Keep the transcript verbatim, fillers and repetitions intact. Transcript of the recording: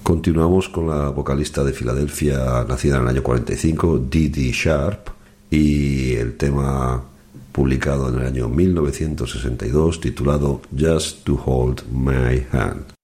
Continuamos con la vocalista de Filadelfia, nacida en el año cuarenta y cinco, Dee Dee Sharp, y el tema publicado en el año mil novecientos sesenta y dos titulado Just to Hold My Hand.